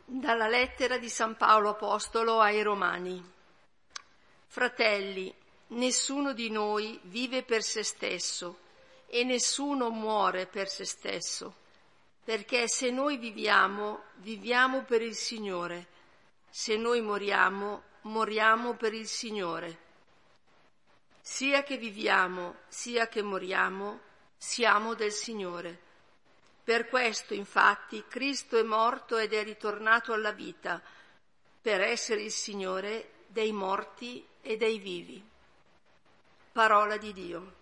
Dalla lettera di San Paolo Apostolo ai Romani. Fratelli, nessuno di noi vive per se stesso e nessuno muore per se stesso, perché se noi viviamo, viviamo per il Signore, se noi moriamo, moriamo per il Signore. Sia che viviamo, sia che moriamo, siamo del Signore. Per questo, infatti, Cristo è morto ed è ritornato alla vita, per essere il Signore dei morti e dei vivi. Parola di Dio.